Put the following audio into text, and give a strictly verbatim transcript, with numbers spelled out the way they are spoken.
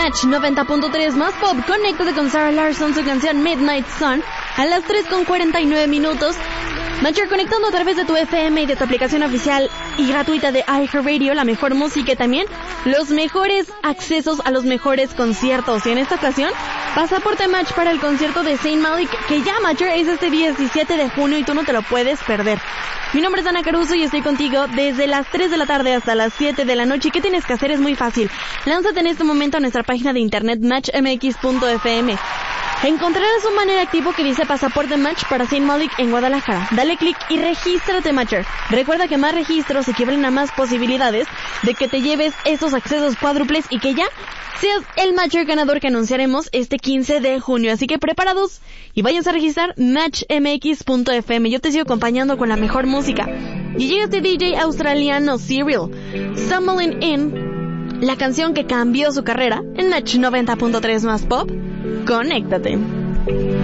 Match noventa punto tres más pop. Conéctate con Sarah Larson, su canción Midnight Sun, a las tres con cuarenta y nueve minutos. Matcher, conectando a través de tu F M y de tu aplicación oficial y gratuita de iHeartRadio, la mejor música y también los mejores accesos a los mejores conciertos. Y en esta ocasión, pasaporte Match para el concierto de Zayn Malik, que ya, Matcher, es este diecisiete de junio y tú no te lo puedes perder. Mi nombre es Ana Caruso y estoy contigo desde las tres de la tarde hasta las siete de la noche. ¿Y qué tienes que hacer? Es muy fácil. Lánzate en este momento a nuestra página de internet match m x punto f m. Encontrarás un banner activo que dice Pasaporte Match para Zayn Malik en Guadalajara. Dale clic y regístrate, Matcher. Recuerda que más registros equivalen a más posibilidades de que te lleves esos accesos cuádruples y que ya seas el Matcher ganador que anunciaremos este quince de junio. Así que preparados y váyanse a registrar match m x punto f m. Yo te sigo acompañando con la mejor música. Y llega este D J australiano Cyril, Stumbling In, la canción que cambió su carrera en Match noventa punto tres más pop. Conéctate.